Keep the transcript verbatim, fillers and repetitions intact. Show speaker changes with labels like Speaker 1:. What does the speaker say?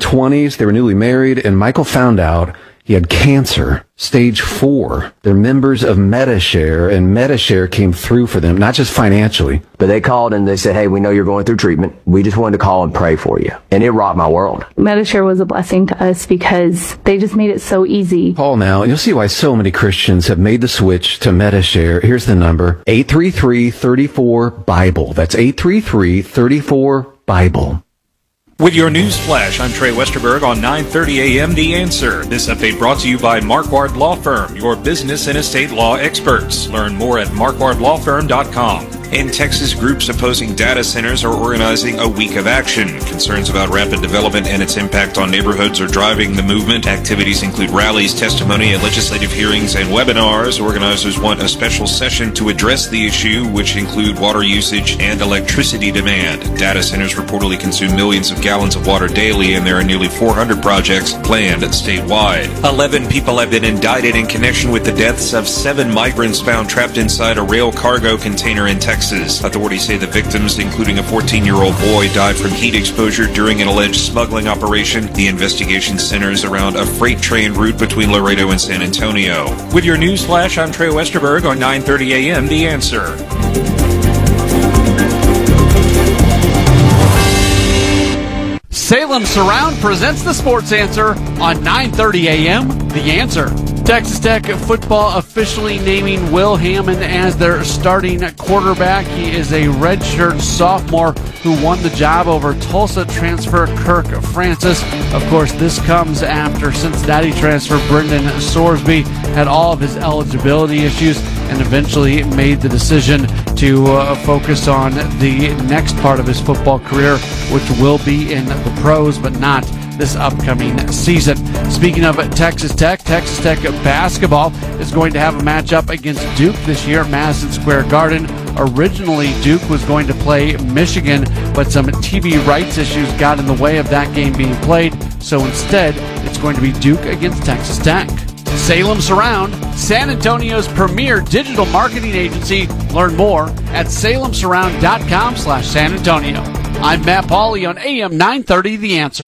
Speaker 1: twenties. They were newly married, and Michael found out he had cancer, stage four. They're members of Medi-Share, and Medi-Share came through for them, not just financially.
Speaker 2: But they called and they said, hey, we know you're going through treatment. We just wanted to call and pray for you. And it rocked my world.
Speaker 3: Medi-Share was a blessing to us because they just made it so easy.
Speaker 1: Call now, and you'll see why so many Christians have made the switch to Medi-Share. Here's the number, eight three three, three four, BIBLE. That's eight three three, three four, BIBLE.
Speaker 4: With your news flash, I'm Trey Westerberg on nine thirty a.m. The Answer. This update brought to you by Marquardt Law Firm, your business and estate law experts. Learn more at marquardt law firm dot com. In Texas, groups opposing data centers are organizing a week of action. Concerns about rapid development and its impact on neighborhoods are driving the movement. Activities include rallies, testimony at legislative hearings, and webinars. Organizers want a special session to address the issue, which include water usage and electricity demand. Data centers reportedly consume millions of gallons of water daily, and there are nearly four hundred projects planned statewide. Eleven people have been indicted in connection with the deaths of seven migrants found trapped inside a rail cargo container in Texas. Authorities say the victims, including a fourteen-year-old boy, died from heat exposure during an alleged smuggling operation. The investigation centers around a freight train route between Laredo and San Antonio. With your news flash, I'm Trey Westerberg on nine thirty a.m. The Answer.
Speaker 5: Salem Surround presents the Sports Answer on nine thirty a.m. The Answer. Texas Tech football officially naming Will Hammond as their starting quarterback. He is a redshirt sophomore who won the job over Tulsa transfer Kirk Francis. Of course, this comes after Cincinnati transfer Brendan Sorsby had all of his eligibility issues and eventually made the decision to uh, focus on the next part of his football career, which will be in the pros, but not this upcoming season. Speaking of Texas Tech, Texas Tech basketball is going to have a matchup against Duke this year at Madison Square Garden. Originally, Duke was going to play Michigan, but some T V rights issues got in the way of that game being played, so instead, it's going to be Duke against Texas Tech. Salem Surround, San Antonio's premier digital marketing agency. Learn more at salem surround dot com slash San Antonio. I'm Matt Pauley on A M nine thirty, The Answer.